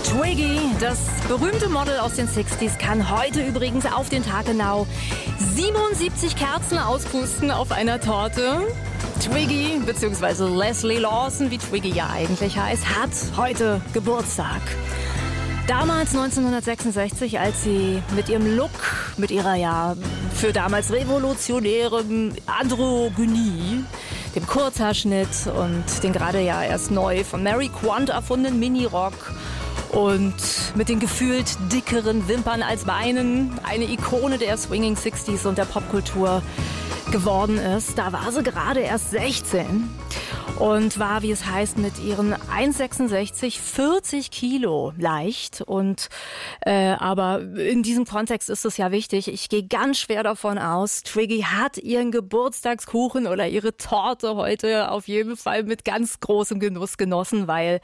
Twiggy, das berühmte Model aus den 60s, kann heute übrigens auf den Tag genau 77 Kerzen auspusten auf einer Torte. Twiggy, beziehungsweise Leslie Lawson, wie Twiggy ja eigentlich heißt, hat heute Geburtstag. Damals 1966, als sie mit ihrem Look, mit ihrer ja für damals revolutionären Androgynie, dem Kurzhaarschnitt und den gerade ja erst neu von Mary Quant erfundenen Minirock und mit den gefühlt dickeren Wimpern als Beinen eine Ikone der Swinging 60s und der Popkultur geworden ist. Da war sie gerade erst 16 und war, wie es heißt, mit ihren 1,66 40 Kilo leicht. Und aber in diesem Kontext ist es ja wichtig, ich gehe ganz schwer davon aus, Twiggy hat ihren Geburtstagskuchen oder ihre Torte heute auf jeden Fall mit ganz großem Genuss genossen, weil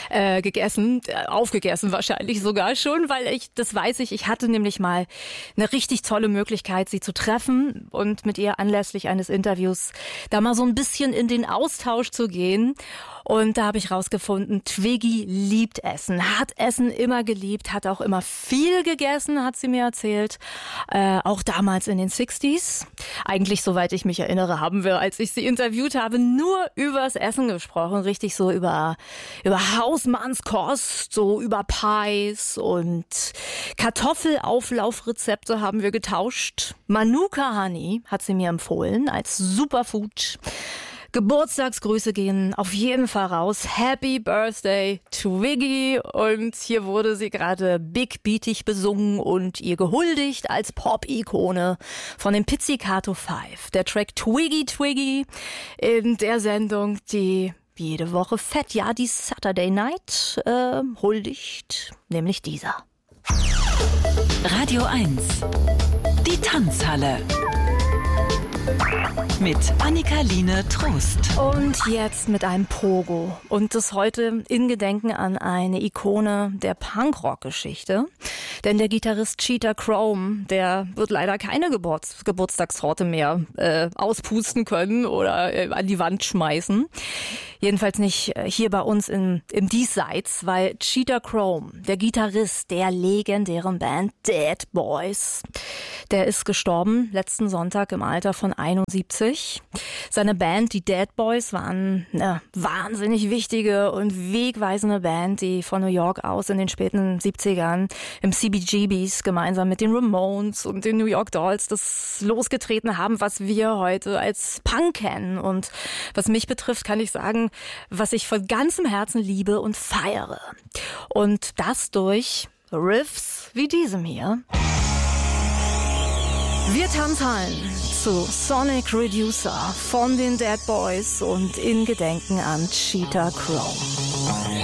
aufgegessen wahrscheinlich sogar schon, weil das weiß ich hatte nämlich mal eine richtig tolle Möglichkeit, sie zu treffen und mit ihr anlässlich eines Interviews da mal so ein bisschen in den Austausch zu gehen. Und da habe ich rausgefunden, Twiggy liebt Essen, hat Essen immer geliebt, hat auch immer viel gegessen, hat sie mir erzählt. Auch damals in den 60s. Eigentlich, soweit ich mich erinnere, haben wir, als ich sie interviewt habe, nur übers Essen gesprochen. Richtig so über Hausmannskost, so über Pies und Kartoffelauflaufrezepte haben wir getauscht. Manuka Honey hat sie mir empfohlen als Superfood. Geburtstagsgrüße gehen auf jeden Fall raus. Happy Birthday, Twiggy. Und hier wurde sie gerade big beatig besungen und ihr gehuldigt als Pop-Ikone von den Pizzicato 5. Der Track Twiggy Twiggy in der Sendung, die jede Woche fett, ja, die Saturday Night huldigt, nämlich dieser. Radio 1, die Tanzhalle. Mit Annika-Line Trost. Und jetzt mit einem Pogo. Und das heute in Gedenken an eine Ikone der Punkrock-Geschichte. Denn der Gitarrist Cheetah Chrome, der wird leider keine Geburtstagstorte mehr auspusten können oder an die Wand schmeißen. Jedenfalls nicht hier bei uns im Diesseits, weil Cheetah Chrome, der Gitarrist der legendären Band Dead Boys, der ist gestorben letzten Sonntag im Alter von 71. Seine Band, die Dead Boys, waren eine wahnsinnig wichtige und wegweisende Band, die von New York aus in den späten 70ern im CBGBs gemeinsam mit den Ramones und den New York Dolls das losgetreten haben, was wir heute als Punk kennen. Und was mich betrifft, kann ich sagen, was ich von ganzem Herzen liebe und feiere. Und das durch Riffs wie diesem hier. Wir tanzhallen zu Sonic Reducer von den Dead Boys und in Gedenken an Cheetah Chrome.